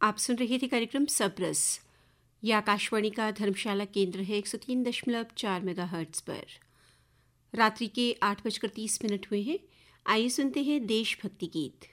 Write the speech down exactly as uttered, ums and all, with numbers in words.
आप सुन रहे थे कार्यक्रम सबरस। यह आकाशवाणी का धर्मशाला केंद्र है एक सौ तीन दशमलव चार मेगा हर्ट्ज पर। रात्रि के आठ बजकर तीस मिनट हुए हैं। आइए सुनते हैं देशभक्ति गीत।